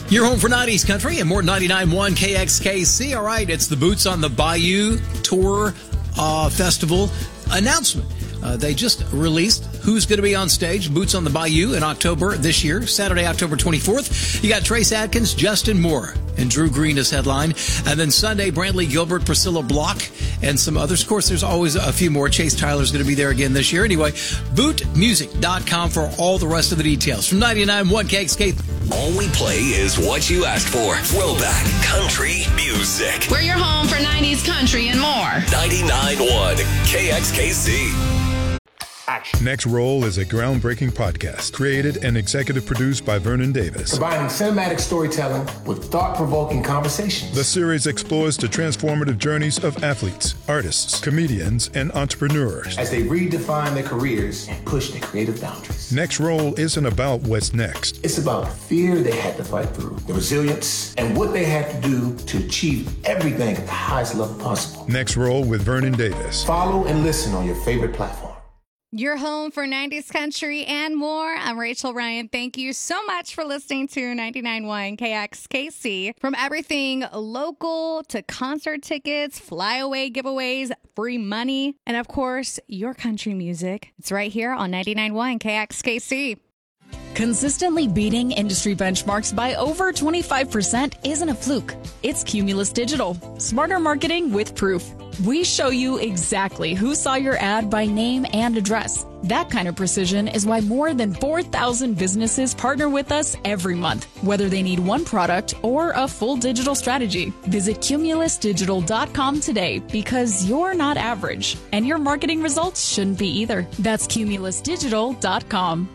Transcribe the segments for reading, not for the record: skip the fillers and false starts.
You're home for 90s country and more 99.1 KXKC. All right, it's the Boots on the Bayou Tour Festival announcement. They just released who's going to be on stage, Boots on the Bayou, in October this year, Saturday, October 24th. You got Trace Adkins, Justin Moore, and Drew Green as headline. And then Sunday, Brantley Gilbert, Priscilla Block, and some others. Of course, there's always a few more. Chase Tyler's going to be there again this year. Anyway, bootmusic.com for all the rest of the details. From 99.1 KXK. All we play is what you asked for. Throwback country music. We're your home for 90s country and more. 99.1 KXKC. Next Roll is a groundbreaking podcast created and executive produced by Vernon Davis. Combining cinematic storytelling with thought-provoking conversations. The series explores the transformative journeys of athletes, artists, comedians, and entrepreneurs as they redefine their careers and push their creative boundaries. Next Roll isn't about what's next. It's about the fear they had to fight through, the resilience, and what they had to do to achieve everything at the highest level possible. Next Roll with Vernon Davis. Follow and listen on your favorite platform. Your home for 90s country and more. I'm Rachel Ryan. Thank you so much for listening to 99.1 KXKC. From everything local to concert tickets, flyaway giveaways, free money, and of course, your country music. It's right here on 99.1 KXKC. Consistently beating industry benchmarks by over 25% isn't a fluke. It's Cumulus Digital. Smarter marketing with proof. We show you exactly who saw your ad by name and address. That kind of precision is why more than 4,000 businesses partner with us every month, whether they need one product or a full digital strategy. Visit cumulusdigital.com today because you're not average, and your marketing results shouldn't be either. That's cumulusdigital.com.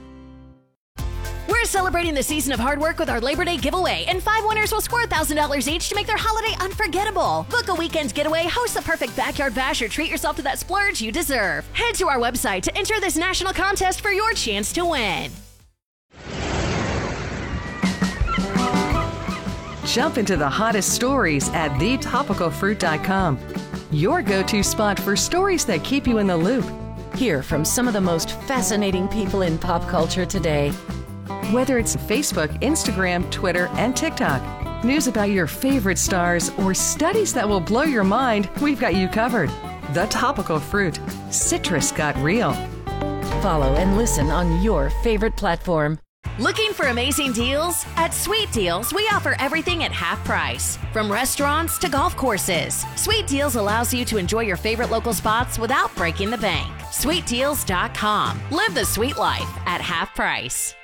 We're celebrating the season of hard work with our Labor Day giveaway, and 5 winners will score $1,000 each to make their holiday unforgettable. Book a weekend getaway, host the perfect backyard bash, or treat yourself to that splurge you deserve. Head to our website to enter this national contest for your chance to win. Jump into the hottest stories at thetopicalfruit.com. Your go-to spot for stories that keep you in the loop. Hear from some of the most fascinating people in pop culture today. Whether it's Facebook, Instagram, Twitter, and TikTok, news about your favorite stars, or studies that will blow your mind, we've got you covered. The Topical Fruit. Citrus got real. Follow and listen on your favorite platform. Looking for amazing deals? At Sweet Deals, we offer everything at half price. From restaurants to golf courses, Sweet Deals allows you to enjoy your favorite local spots without breaking the bank. SweetDeals.com. Live the sweet life at half price.